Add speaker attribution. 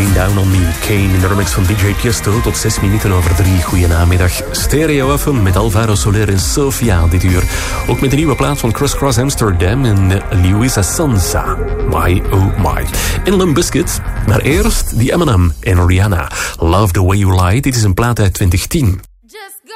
Speaker 1: Rain Down on Me, Kane in de remix van DJ Tiesto. Tot 6 minuten over 3. Goedenamiddag. Stereo FM met Alvaro Soler en Sofia dit uur. Ook met de nieuwe plaat van Criss Cross Amsterdam en Luisa Sonza. My oh my. En Limp Bizkit. Maar eerst die Eminem en Rihanna. Love the Way You Lie. Dit is een plaat uit 2010.